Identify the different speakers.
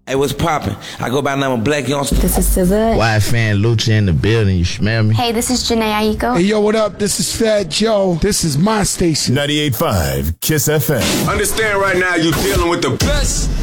Speaker 1: Hey, what's poppin'? I go by the name of Black Youngster.
Speaker 2: This is SZA.
Speaker 3: Wide fan Lucha in the building, you smell me?
Speaker 2: Hey, this is Janae Aiko.
Speaker 4: Hey, yo, what up? This is Fat Joe. This is my station.
Speaker 5: 98.5 KISS FM.
Speaker 6: Understand right now, you're dealing with the best